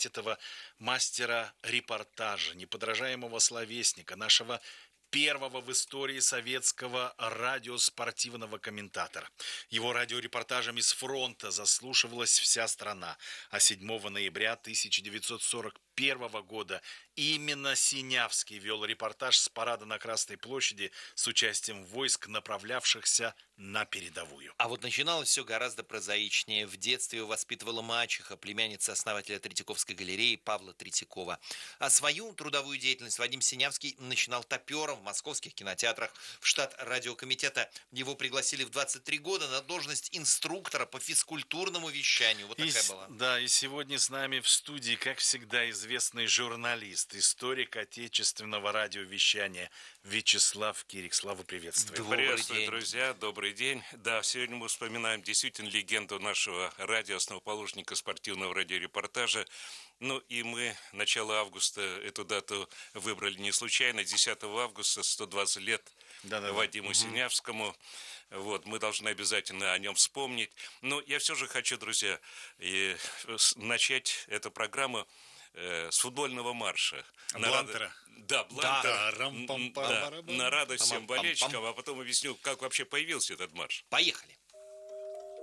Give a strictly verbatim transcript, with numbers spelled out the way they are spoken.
встречать этого мастера репортажа, неподражаемого словесника, нашего первого в истории советского радиоспортивного комментатора. Его радиорепортажами с фронта заслушивалась вся страна. А седьмого ноября тысяча девятьсот сорок первого года именно Синявский вел репортаж с парада на Красной площади с участием войск, направлявшихся на передовую. А вот начиналось все гораздо прозаичнее. В детстве его воспитывала мачеха, племянница основателя Третьяковской галереи Павла Третьякова. А свою трудовую деятельность Вадим Синявский начинал топером в московских кинотеатрах. В штат радиокомитета его пригласили в двадцать три года на должность инструктора по физкультурному вещанию. Вот такая и, была. Да, и сегодня с нами в студии, как всегда, известный журналист, историк отечественного радиовещания Вячеслав Кирик. Слава, приветствую. Добрый Приветствую, день. Друзья, добрый день. Да, сегодня мы вспоминаем действительно легенду нашего радио, основоположника спортивного радиорепортажа. Ну и мы начало августа эту дату выбрали не случайно. десятого августа, сто двадцать лет Да-да-да. Вадиму угу. Синявскому. Вот, мы должны обязательно о нем вспомнить. Но я все же хочу, друзья, и начать эту программу с футбольного марша. Блантера. На да, Блантера. Да, да, на радость всем болельщикам, а потом объясню, как вообще появился этот марш. Поехали.